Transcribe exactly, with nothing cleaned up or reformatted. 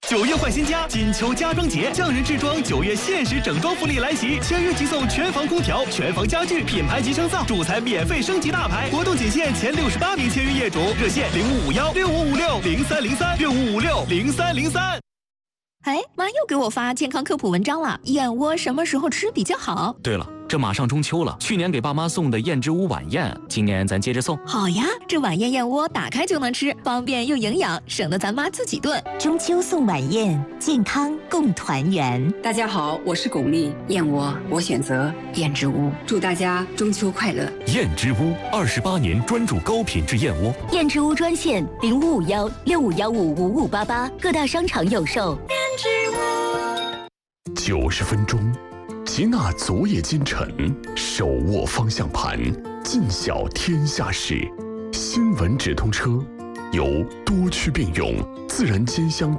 九月换新家，金秋家装节，匠人制装九月限时整装福利来袭，签约即送全房空调、全房家具、品牌级升噪，主材免费升级大牌。活动仅限前六十八名签约业主，热线零五五幺六五五六零三零三六五五六零三零三。 哎，妈又给我发健康科普文章了，燕窝什么时候吃比较好？ 对了，这马上中秋了，去年给爸妈送的燕之屋晚宴，今年咱接着送。 好呀，这晚宴燕窝打开就能吃，方便又营养，省得咱妈自己炖。 中秋送晚宴，健康共团圆。 大家好，我是巩俐，燕窝我选择燕之屋，祝大家中秋快乐。 燕之屋二十八年专注高品质燕窝。 燕之屋专线零五五幺六五幺五五五八八，各大商场有售。 九十分钟，齐纳昨夜今晨，手握方向盘，尽晓天下事。新闻直通车，由多区并用、自然兼香